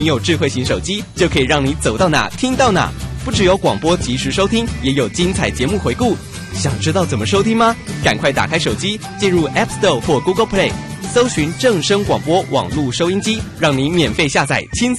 你有智慧型手机，就可以让你走到哪听到哪。不只有广播即时收听，也有精彩节目回顾。想知道怎么收听吗？赶快打开手机，进入 App Store 或 Google Play，搜寻正声广播网络收音机，让你免费下载，轻松